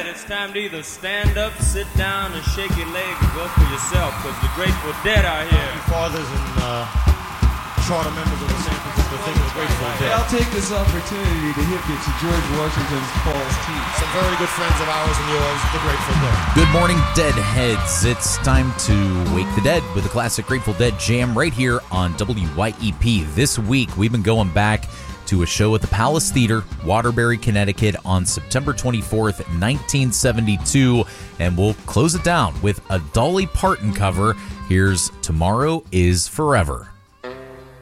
dead, it's time to either stand up, sit down, and shake your leg and go for yourself, because the Grateful Dead are here. Fathers and charter members of the San Francisco thing of the Grateful Dead. I'll take this opportunity to hip you to George Washington's False Teeth. Some very good friends of ours and yours, the Grateful Dead. Good morning, Deadheads. It's time to wake the dead with a classic Grateful Dead jam right here on WYEP. This week, we've been going back to a show at the Palace Theater, Waterbury, Connecticut on September 24th, 1972, and we'll close it down with a Dolly Parton cover. Here's Tomorrow is Forever.